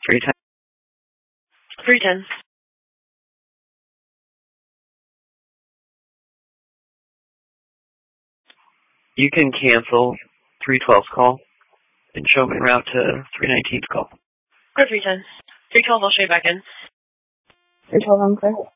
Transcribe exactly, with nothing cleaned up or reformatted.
three ten. three ten. You can cancel three twelve's call and show me route to three nineteen's call. Clear three ten. three twelve, I'll show you back in. three twelve, I'm clear.